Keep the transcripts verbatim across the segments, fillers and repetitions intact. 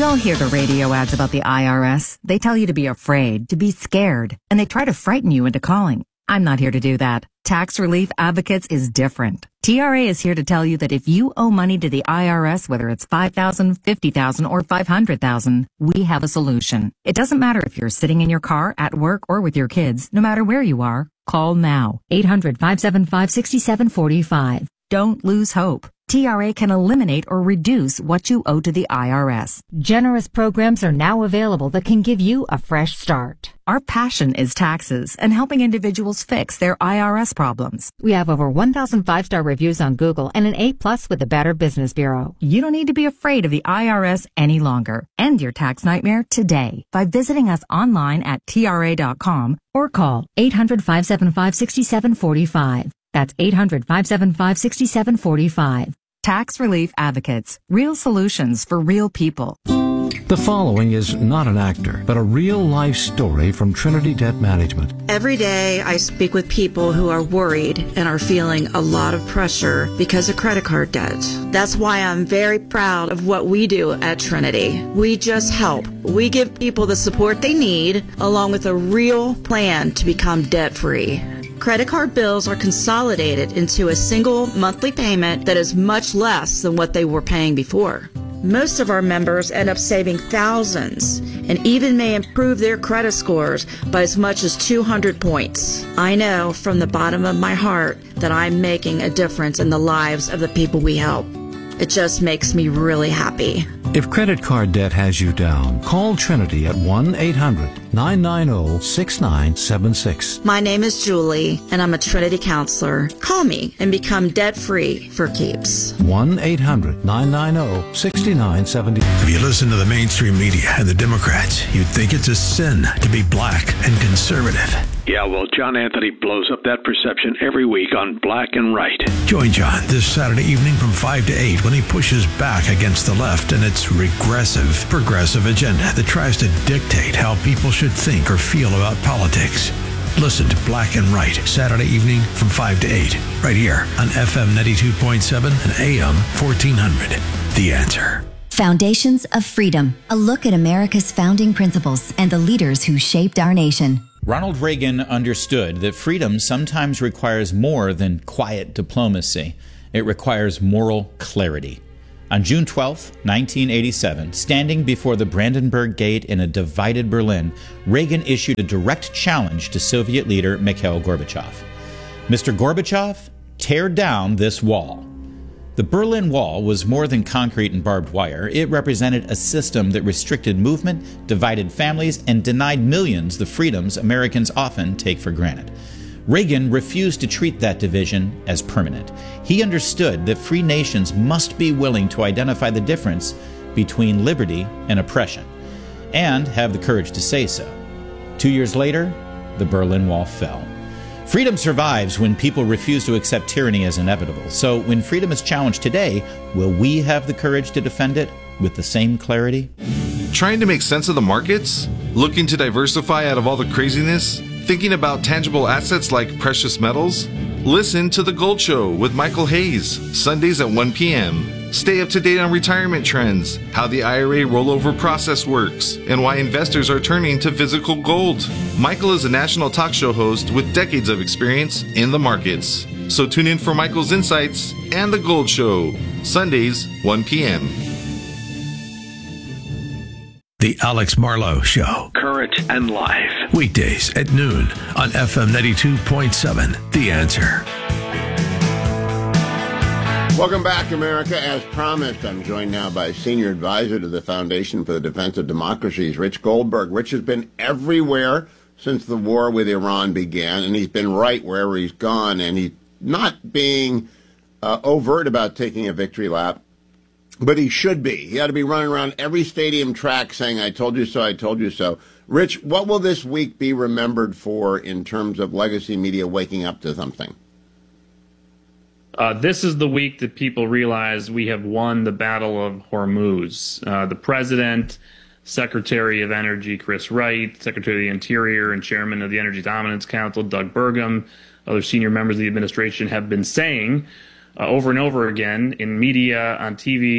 all hear the radio ads about the I R S. They tell you to be afraid, to be scared, and they try to frighten you into calling. I'm not here to do that. Tax Relief Advocates is different. T R A is here to tell you that if you owe money to the I R S, whether it's five thousand dollars, fifty thousand dollars, or five hundred thousand dollars, we have a solution. It doesn't matter if you're sitting in your car, at work, or with your kids. No matter where you are, call now. eight hundred, five seven five, six seven four five. Don't lose hope. T R A can eliminate or reduce what you owe to the I R S. Generous programs are now available that can give you a fresh start. Our passion is taxes and helping individuals fix their I R S problems. We have over one thousand five-star reviews on Google and an A plus with the Better Business Bureau. You don't need to be afraid of the I R S any longer. End your tax nightmare today by visiting us online at T R A dot com or call eight hundred, five seven five, six seven four five. That's eight hundred, five seven five, six seven four five. Tax Relief Advocates. Real solutions for real people. The following is not an actor, but a real-life story from Trinity Debt Management. Every day I speak with people who are worried and are feeling a lot of pressure because of credit card debt. That's why I'm very proud of what we do at Trinity. We just help. We give people the support they need, along with a real plan to become debt-free. Credit card bills are consolidated into a single monthly payment that is much less than what they were paying before. Most of our members end up saving thousands and even may improve their credit scores by as much as two hundred points. I know from the bottom of my heart that I'm making a difference in the lives of the people we help. It just makes me really happy. If credit card debt has you down, call Trinity at one eight hundred, nine nine zero, six nine seven six. My name is Julie, and I'm a Trinity counselor. Call me and become debt-free for keeps. one eight hundred, nine nine zero, six nine seven zero. If you listen to the mainstream media and the Democrats, you'd think it's a sin to be black and conservative. Yeah, well, John Anthony blows up that perception every week on Black and Right. Join John this Saturday evening from five to eight when he pushes back against the left and its regressive, progressive agenda that tries to dictate how people should think or feel about politics. Listen to Black and Right Saturday evening from five to eight, right here on F M ninety-two point seven and A M fourteen hundred. The Answer. Foundations of Freedom, a look at America's founding principles and the leaders who shaped our nation. Ronald Reagan understood that freedom sometimes requires more than quiet diplomacy. It requires moral clarity. On June twelfth, nineteen eighty-seven, standing before the Brandenburg Gate in a divided Berlin, Reagan issued a direct challenge to Soviet leader Mikhail Gorbachev. Mister Gorbachev, tear down this wall. The Berlin Wall was more than concrete and barbed wire. It represented a system that restricted movement, divided families, and denied millions the freedoms Americans often take for granted. Reagan refused to treat that division as permanent. He understood that free nations must be willing to identify the difference between liberty and oppression, and have the courage to say so. Two years later, the Berlin Wall fell. Freedom survives when people refuse to accept tyranny as inevitable. So when freedom is challenged today, will we have the courage to defend it with the same clarity? Trying to make sense of the markets? Looking to diversify out of all the craziness? Thinking about tangible assets like precious metals? Listen to The Gold Show with Michael Hayes, Sundays at one p.m. Stay up to date on retirement trends, how the I R A rollover process works, and why investors are turning to physical gold. Michael is a national talk show host with decades of experience in the markets. So tune in for Michael's insights and The Gold Show, Sundays, one p.m. The Alex Marlowe Show. Current and live. Weekdays at noon on F M ninety-two point seven. The Answer. Welcome back, America. As promised, I'm joined now by Senior Advisor to the Foundation for the Defense of Democracies, Rich Goldberg. Rich has been everywhere since the war with Iran began, and he's been right wherever he's gone, and he's not being uh, overt about taking a victory lap, but he should be. He ought to be running around every stadium track saying, I told you so, I told you so. Rich, what will this week be remembered for in terms of legacy media waking up to something? Uh, this is the week that people realize we have won the Battle of Hormuz. Uh, the President, Secretary of Energy Chris Wright, Secretary of the Interior and Chairman of the Energy Dominance Council Doug Burgum, other senior members of the administration have been saying uh, over and over again in media, on T V,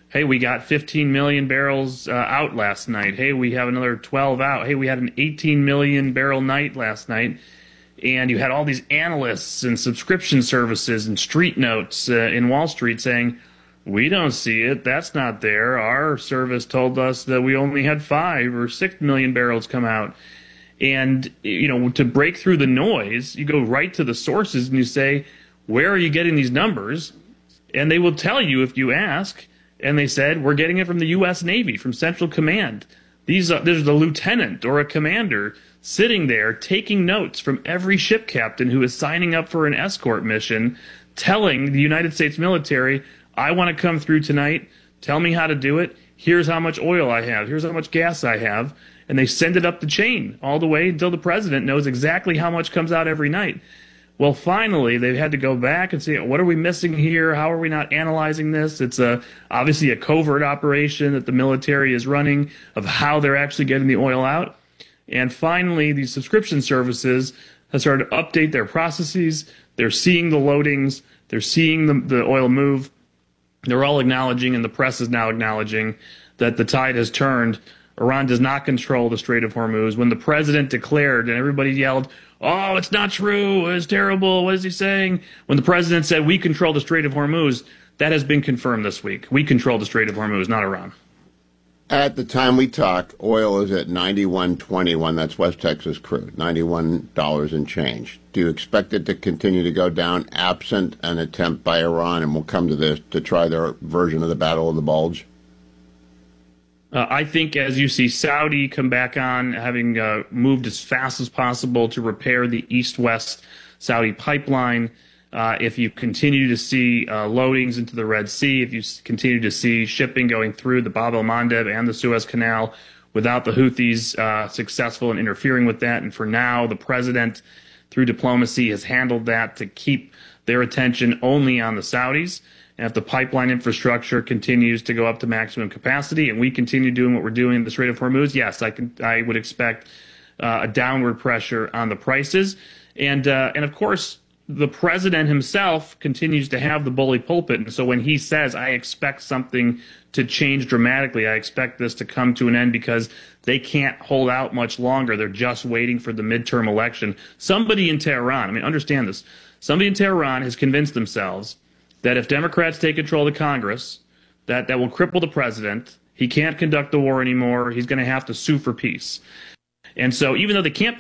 Hey, we got fifteen million barrels uh, out last night. Hey, we have another twelve out. Hey, we had an eighteen million barrel night last night. And you had all these analysts and subscription services and street notes uh, in Wall Street saying, we don't see it. That's not there. Our service told us that we only had five or six million barrels come out. And, you know, to break through the noise, you go right to the sources and you say, where are you getting these numbers? And they will tell you if you ask. And they said, we're getting it from the U S Navy, from Central Command. These are, there's a lieutenant or a commander sitting there taking notes from every ship captain who is signing up for an escort mission, telling the United States military, I want to come through tonight. Tell me how to do it. Here's how much oil I have. Here's how much gas I have. And they send it up the chain all the way until the president knows exactly how much comes out every night. Well, finally, they've had to go back and say, what are we missing here? How are we not analyzing this? It's a, obviously a covert operation that the military is running of how they're actually getting the oil out. And finally, these subscription services have started to update their processes. They're seeing the loadings. They're seeing the, the oil move. They're all acknowledging, and the press is now acknowledging, that the tide has turned. Iran does not control the Strait of Hormuz. When the president declared and everybody yelled, oh, it's not true, it's terrible, what is he saying? When the president said, we control the Strait of Hormuz, that has been confirmed this week. We control the Strait of Hormuz, not Iran. At the time we talk, oil is at ninety-one twenty-one. That's West Texas crude, ninety-one dollars and change. Do you expect it to continue to go down absent an attempt by Iran, and we'll come to this, to try their version of the Battle of the Bulge? Uh, I think as you see Saudi come back on, having uh, moved as fast as possible to repair the east-west Saudi pipeline, uh, if you continue to see uh, loadings into the Red Sea, if you continue to see shipping going through the Bab el-Mandeb and the Suez Canal without the Houthis uh, successful in interfering with that, and for now the president, through diplomacy, has handled that to keep their attention only on the Saudis. And if the pipeline infrastructure continues to go up to maximum capacity and we continue doing what we're doing in the Strait of Hormuz, yes, I can, I would expect uh, a downward pressure on the prices. And, uh, and of course, the president himself continues to have the bully pulpit. And so when he says, I expect something to change dramatically, I expect this to come to an end because they can't hold out much longer. They're just waiting for the midterm election. Somebody in Tehran, I mean, understand this, somebody in Tehran has convinced themselves that if Democrats take control of the Congress, that, that will cripple the president. He can't conduct the war anymore. He's going to have to sue for peace. And so even though they can't